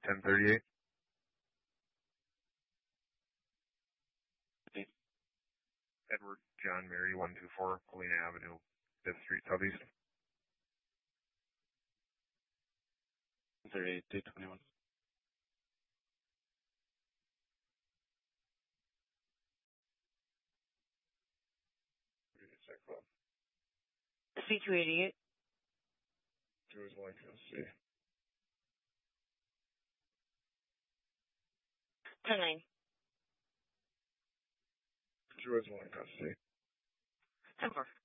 1038. Edward John Mary 124 Galena Avenue, 5th Street Southeast. 38, 821. C288. 2 is one, C. 10-9. 2 is one, C. 10-4.